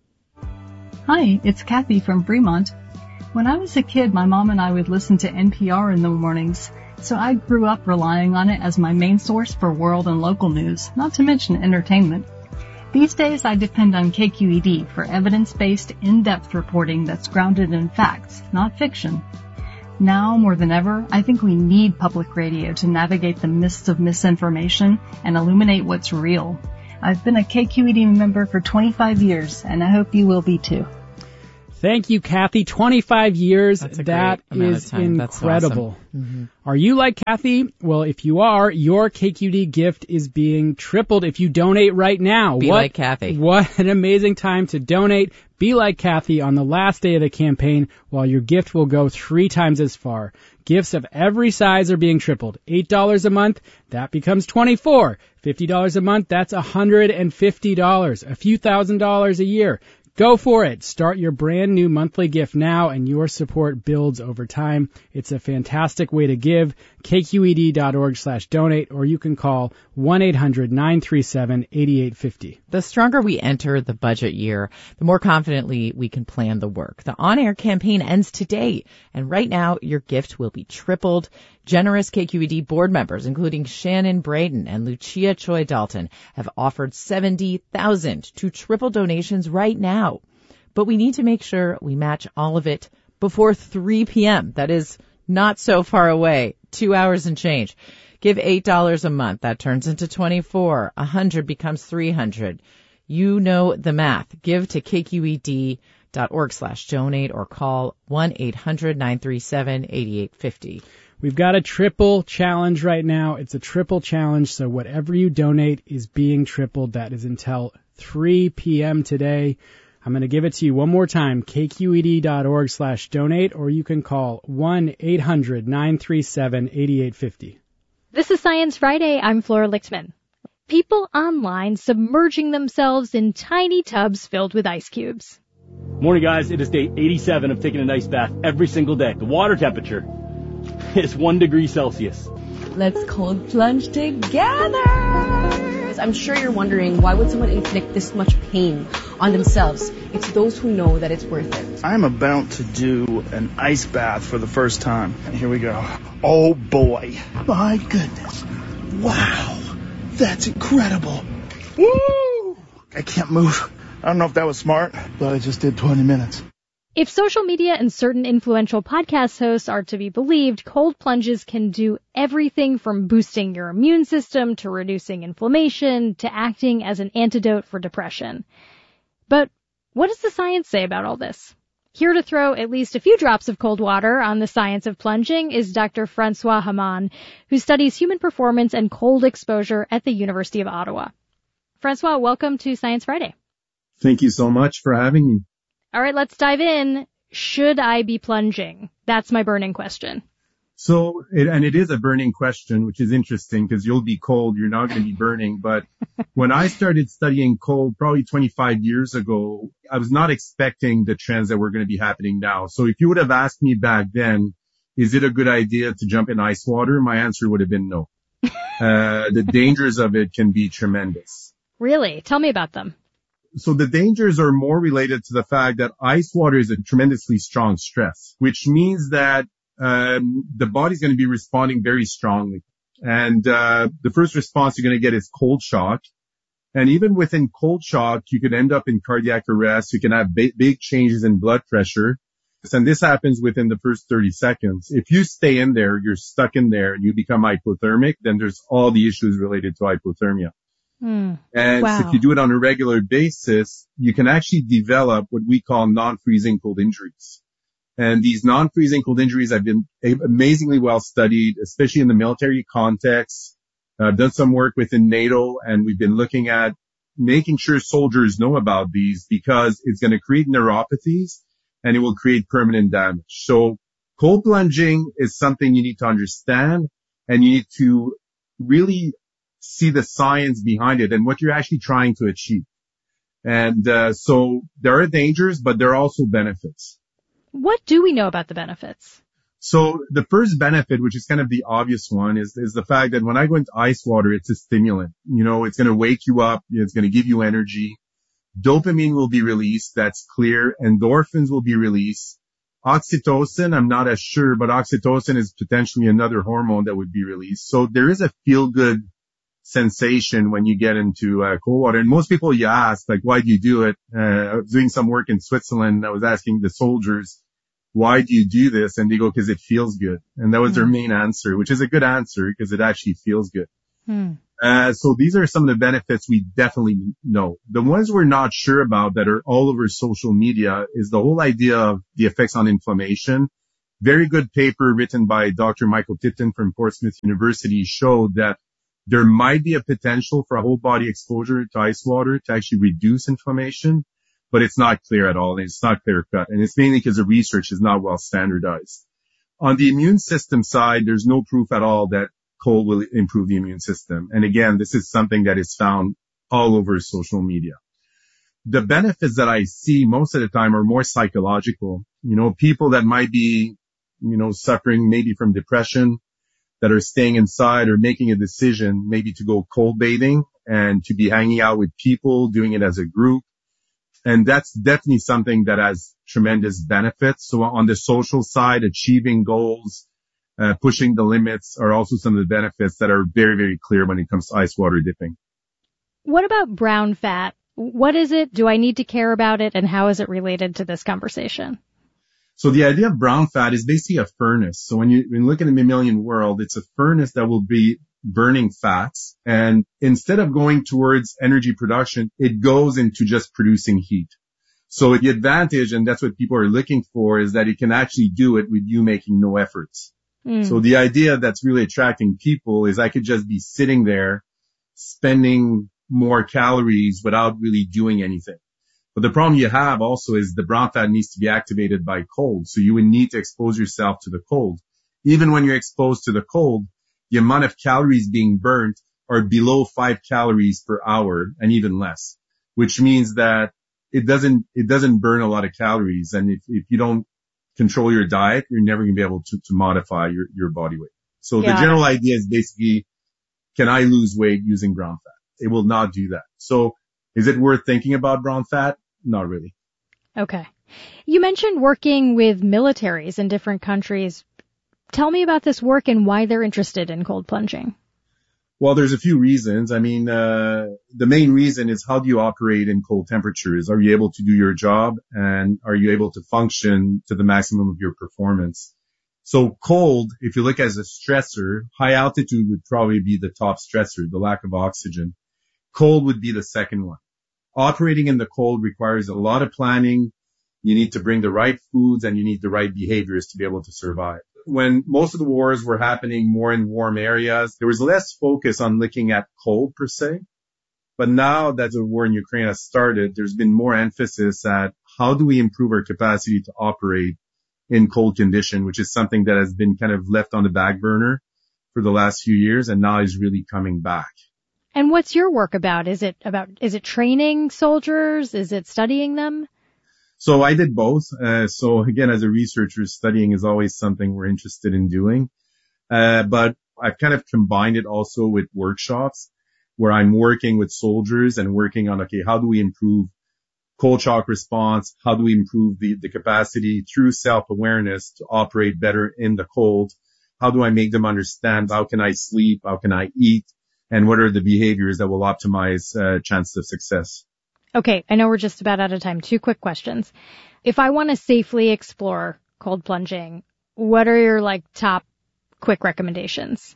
Hi, it's Kathy from Fremont. When I was a kid, my mom and I would listen to N P R in the mornings. So I grew up relying on it as my main source for world and local news, not to mention entertainment. These days I depend on K Q E D for evidence-based, in-depth reporting that's grounded in facts, not fiction. Now, more than ever, I think we need public radio to navigate the mists of misinformation and illuminate what's real. I've been a K Q E D member for twenty-five years, and I hope you will be too. Thank you, Kathy. twenty-five years. That is incredible. Awesome. Mm-hmm. Are you like Kathy? Well, if you are, your K Q D gift is being tripled if you donate right now. Be what, like Kathy. What an amazing time to donate. Be like Kathy on the last day of the campaign, while your gift will go three times as far. Gifts of every size are being tripled. eight dollars a month, that becomes twenty-four dollars. fifty dollars a month, that's one hundred fifty dollars. A few thousand dollars a year. Go for it. Start your brand new monthly gift now, and your support builds over time. It's a fantastic way to give. K Q E D dot org slash donate, or you can call one eight hundred nine three seven eight eight five zero. The stronger we enter the budget year, the more confidently we can plan the work. The on-air campaign ends today, and right now your gift will be tripled. Generous K Q E D board members, including Shannon Braden and Lucia Choi Dalton, have offered seventy thousand dollars to triple donations right now. But we need to make sure we match all of it before three p.m. That is not so far away. Two hours and change. Give eight dollars a month. That turns into twenty-four dollars. one hundred dollars becomes three hundred dollars. You know the math. Give to K Q E D dot org slash donate or call one eight hundred nine three seven eight eight five zero. We've got a triple challenge right now. It's a triple challenge, so whatever you donate is being tripled. That is until three p.m. today. I'm going to give it to you one more time, K Q E D dot org slash donate, or you can call one eight hundred nine three seven eight eight five zero. This is Science Friday. I'm Flora Lichtman. People online submerging themselves in tiny tubs filled with ice cubes. Morning, guys. It is day eighty-seven of taking an ice bath every single day. The water temperature is one degree Celsius. Let's cold plunge together. I'm sure you're wondering, why would someone inflict this much pain on themselves? It's those who know that it's worth it. I'm about to do an ice bath for the first time. And here we go. Oh boy. My goodness. Wow. That's incredible. Woo! I can't move. I don't know if that was smart, but I just did twenty minutes. If social media and certain influential podcast hosts are to be believed, cold plunges can do everything from boosting your immune system to reducing inflammation to acting as an antidote for depression. But what does the science say about all this? Here to throw at least a few drops of cold water on the science of plunging is Doctor Francois Hamann, who studies human performance and cold exposure at the University of Ottawa. Francois, welcome to Science Friday. Thank you so much for having me. All right, let's dive in. Should I be plunging? That's my burning question. So, it, and it is a burning question, which is interesting because you'll be cold. You're not going to be burning. But when I started studying cold probably twenty-five years ago, I was not expecting the trends that were going to be happening now. So if you would have asked me back then, is it a good idea to jump in ice water? My answer would have been no. Uh, the dangers of it can be tremendous. Really? Tell me about them. So the dangers are more related to the fact that ice water is a tremendously strong stress, which means that um, the body's going to be responding very strongly. And uh, the first response you're going to get is cold shock. And even within cold shock, you could end up in cardiac arrest. You can have ba- big changes in blood pressure. And this happens within the first thirty seconds. If you stay in there, you're stuck in there and you become hypothermic, then there's all the issues related to hypothermia. Mm. And wow. so if you do it on a regular basis, you can actually develop what we call non-freezing cold injuries. And these non-freezing cold injuries have been amazingly well studied, especially in the military context. I've done some work within NATO, and we've been looking at making sure soldiers know about these because it's going to create neuropathies and it will create permanent damage. So cold plunging is something you need to understand, and you need to really see the science behind it and what you're actually trying to achieve. And uh, so there are dangers, but there are also benefits. What do we know about the benefits? So the first benefit, which is kind of the obvious one, is, is the fact that when I go into ice water, it's a stimulant. You know, it's going to wake you up. It's going to give you energy. Dopamine will be released. That's clear. Endorphins will be released. Oxytocin, I'm not as sure, but oxytocin is potentially another hormone that would be released. So there is a feel-good sensation when you get into uh, cold water. And most people you ask, like, why do you do it? Uh, I was doing some work in Switzerland. I was asking the soldiers, why do you do this? And they go, because it feels good. And that was mm. their main answer, which is a good answer because it actually feels good. Mm. Uh, so these are some of the benefits we definitely know. The ones we're not sure about that are all over social media is the whole idea of the effects on inflammation. Very good paper written by Doctor Michael Tipton from Portsmouth University showed that there might be a potential for a whole body exposure to ice water to actually reduce inflammation, but it's not clear at all, and it's not clear cut. And it's mainly because the research is not well standardized. On the immune system side, there's no proof at all that cold will improve the immune system. And again, this is something that is found all over social media. The benefits that I see most of the time are more psychological. You know, people that might be, you know, suffering maybe from depression, that are staying inside or making a decision maybe to go cold bathing and to be hanging out with people, doing it as a group. And that's definitely something that has tremendous benefits. So on the social side, achieving goals, uh, pushing the limits are also some of the benefits that are very, very clear when it comes to ice water dipping. What about brown fat? What is it? Do I need to care about it? And how is it related to this conversation? So the idea of brown fat is basically a furnace. So when you, when you look at the mammalian world, it's a furnace that will be burning fats. And instead of going towards energy production, it goes into just producing heat. So the advantage, and that's what people are looking for, is that it can actually do it with you making no efforts. Mm. So the idea that's really attracting people is I could just be sitting there spending more calories without really doing anything. But the problem you have also is the brown fat needs to be activated by cold. So you would need to expose yourself to the cold. Even when you're exposed to the cold, the amount of calories being burnt are below five calories per hour and even less, which means that it doesn't, it doesn't burn a lot of calories. And if, if you don't control your diet, you're never going to be able to, to modify your, your body weight. So yeah. The general idea is basically, can I lose weight using brown fat? It will not do that. So is it worth thinking about brown fat? Not really. Okay. You mentioned working with militaries in different countries. Tell me about this work and why they're interested in cold plunging. Well, there's a few reasons. I mean, uh, the main reason is how do you operate in cold temperatures? Are you able to do your job and are you able to function to the maximum of your performance? So cold, if you look as a stressor, high altitude would probably be the top stressor, the lack of oxygen. Cold would be the second one. Operating in the cold requires a lot of planning. You need to bring the right foods and you need the right behaviors to be able to survive. When most of the wars were happening more in warm areas, there was less focus on looking at cold per se. But now that the war in Ukraine has started, there's been more emphasis at how do we improve our capacity to operate in cold condition, which is something that has been kind of left on the back burner for the last few years and now is really coming back. And what's your work about? Is it about, is it training soldiers? Is it studying them? So I did both. Uh, so again, as a researcher, studying is always something we're interested in doing. Uh, but I've kind of combined it also with workshops where I'm working with soldiers and working on, okay, how do we improve cold shock response? How do we improve the, the capacity through self-awareness to operate better in the cold? How do I make them understand? How can I sleep? How can I eat? And what are the behaviors that will optimize uh, chances of success? Okay, I know we're just about out of time. Two quick questions. If I want to safely explore cold plunging, what are your like top quick recommendations?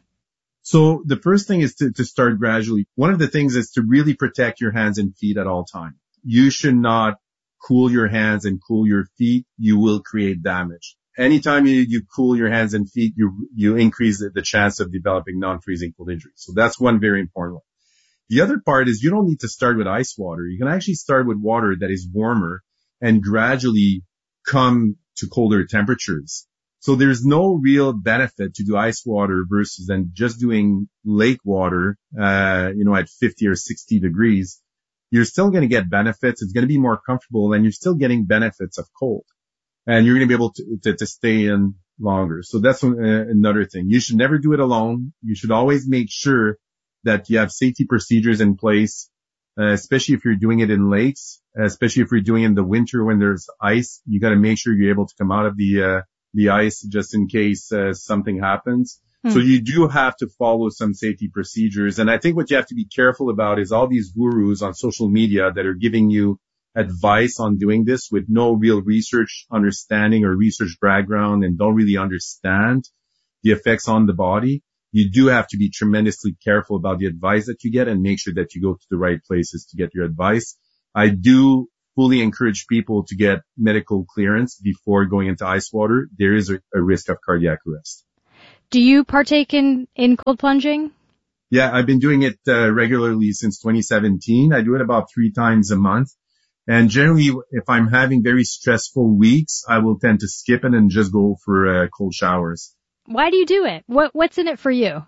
So the first thing is to, to start gradually. One of the things is to really protect your hands and feet at all times. You should not cool your hands and cool your feet. You will create damage. Anytime you, you cool your hands and feet, you, you increase the, the chance of developing non-freezing cold injuries. So that's one very important one. The other part is you don't need to start with ice water. You can actually start with water that is warmer and gradually come to colder temperatures. So there's no real benefit to do ice water versus then just doing lake water, uh, you know, at fifty or sixty degrees. You're still going to get benefits. It's going to be more comfortable and you're still getting benefits of cold. And you're going to be able to, to, to stay in longer. So that's uh, another thing. You should never do it alone. You should always make sure that you have safety procedures in place, uh, especially if you're doing it in lakes, especially if you're doing it in the winter when there's ice. You got to make sure you're able to come out of the, uh, the ice just in case uh, something happens. Hmm. So you do have to follow some safety procedures. And I think what you have to be careful about is all these gurus on social media that are giving you advice on doing this with no real research understanding or research background and don't really understand the effects on the body, you do have to be tremendously careful about the advice that you get and make sure that you go to the right places to get your advice. I do fully encourage people to get medical clearance before going into ice water. There is a, a risk of cardiac arrest. Do you partake in, in cold plunging? Yeah, I've been doing it uh, regularly since twenty seventeen. I do it about three times a month. And generally, if I'm having very stressful weeks, I will tend to skip it and just go for uh, cold showers. Why do you do it? What What's in it for you?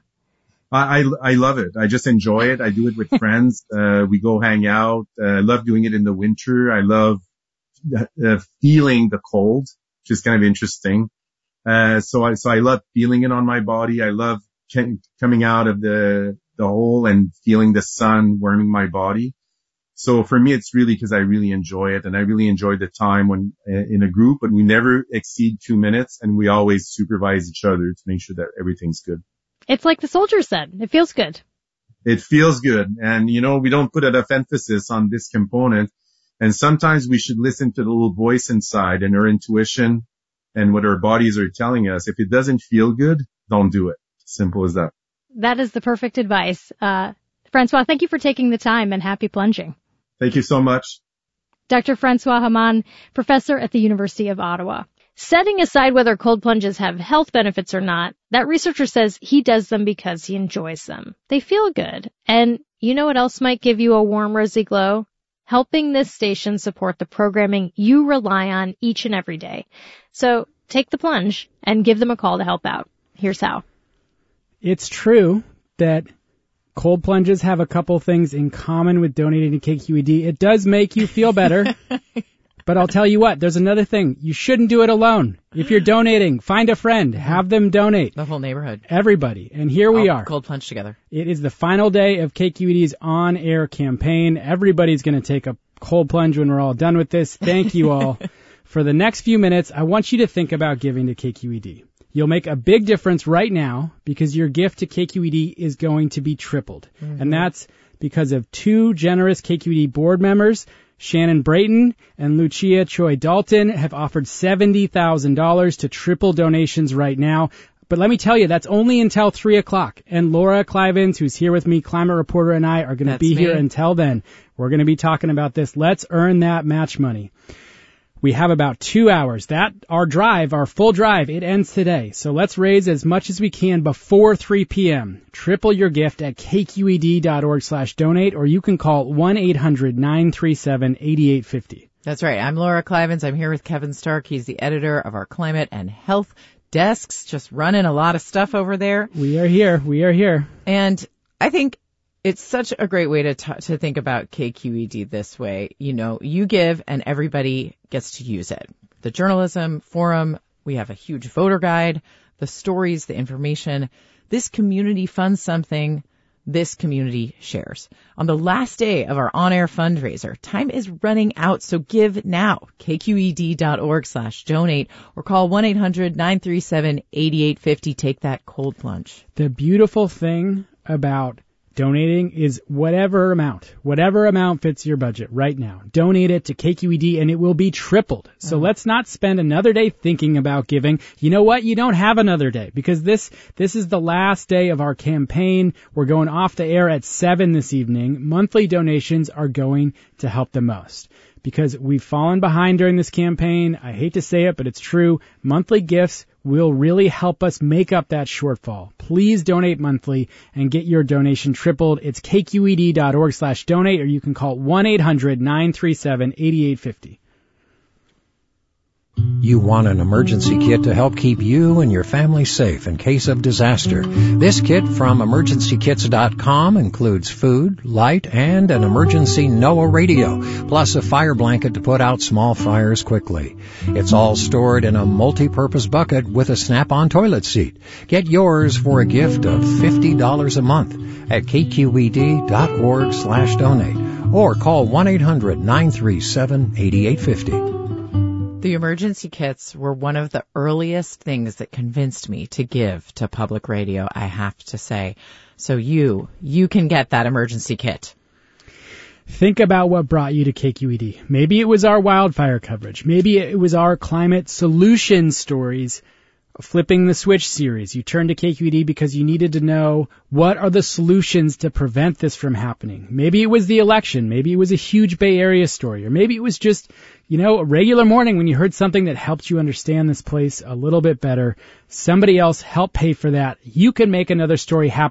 I, I, I love it. I just enjoy it. I do it with friends. Uh, we go hang out. Uh, I love doing it in the winter. I love uh, feeling the cold, which is kind of interesting. Uh, so I, so I love feeling it on my body. I love coming out of the, the hole and feeling the sun warming my body. So for me, it's really because I really enjoy it, and I really enjoy the time when in a group, but we never exceed two minutes, and we always supervise each other to make sure that everything's good. It's like the soldier said. It feels good. It feels good. And, you know, we don't put enough emphasis on this component. And sometimes we should listen to the little voice inside and our intuition and what our bodies are telling us. If it doesn't feel good, don't do it. Simple as that. That is the perfect advice. Uh, Francois, thank you for taking the time, and happy plunging. Thank you so much. Doctor Francois Hamann, professor at the University of Ottawa. Setting aside whether cold plunges have health benefits or not, that researcher says he does them because he enjoys them. They feel good. And you know what else might give you a warm, rosy glow? Helping this station support the programming you rely on each and every day. So take the plunge and give them a call to help out. Here's how. It's true that cold plunges have a couple things in common with donating to K Q E D. It does make you feel better. But I'll tell you what, there's another thing. You shouldn't do it alone. If you're donating, find a friend. Have them donate. The whole neighborhood. Everybody. And here we All are. Cold plunge together. It is the final day of K Q E D's on-air campaign. Everybody's going to take a cold plunge when we're all done with this. Thank you all. For the next few minutes, I want you to think about giving to K Q E D. You'll make a big difference right now because your gift to K Q E D is going to be tripled. Mm-hmm. And that's because of two generous K Q E D board members. Shannon Brayton and Lucia Choi Dalton have offered seventy thousand dollars to triple donations right now. But let me tell you, that's only until three o'clock. And Laura Clivens, who's here with me, climate reporter, and I are going to be me. here until then. We're going to be talking about this. Let's earn that match money. We have about two hours. That, our drive, our full drive, it ends today. So let's raise as much as we can before three p.m. Triple your gift at kqed.org slash donate, or you can call one eight hundred nine three seven eight eight five zero. That's right. I'm Laura Clivens. I'm here with Kevin Stark. He's the editor of our climate and health desks, just running a lot of stuff over there. We are here. We are here. And I think it's such a great way to t- to think about K Q E D this way. You know, you give and everybody gets to use it. The journalism forum, we have a huge voter guide, the stories, the information. This community funds something this community shares. On the last day of our on-air fundraiser, time is running out, so give now. kqed.org slash donate or call one eight hundred nine three seven eight eight five zero. Take that cold plunge. The beautiful thing about donating is whatever amount, whatever amount fits your budget right now. Donate it to K Q E D and it will be tripled. So mm. let's not spend another day thinking about giving. You know what? You don't have another day because this, this is the last day of our campaign. We're going off the air at seven this evening. Monthly donations are going to help the most because we've fallen behind during this campaign. I hate to say it, but it's true. Monthly gifts will really help us make up that shortfall. Please donate monthly and get your donation tripled. It's kqed.org slash donate, or you can call one eight hundred nine three seven eight eight five zero. You want an emergency kit to help keep you and your family safe in case of disaster. This kit from emergency kits dot com includes food, light, and an emergency NOAA radio, plus a fire blanket to put out small fires quickly. It's all stored in a multi-purpose bucket with a snap-on toilet seat. Get yours for a gift of fifty dollars a month at kqed.org slash donate or call one eight hundred nine three seven eight eight five zero. The emergency kits were one of the earliest things that convinced me to give to public radio, I have to say. So you, you can get that emergency kit. Think about what brought you to K Q E D. Maybe it was our wildfire coverage. Maybe it was our climate solution stories, Flipping the Switch series. You turned to K Q E D because you needed to know what are the solutions to prevent this from happening. Maybe it was the election. Maybe it was a huge Bay Area story. Or maybe it was just, you know, a regular morning when you heard something that helped you understand this place a little bit better. Somebody else helped pay for that. You can make another story happen.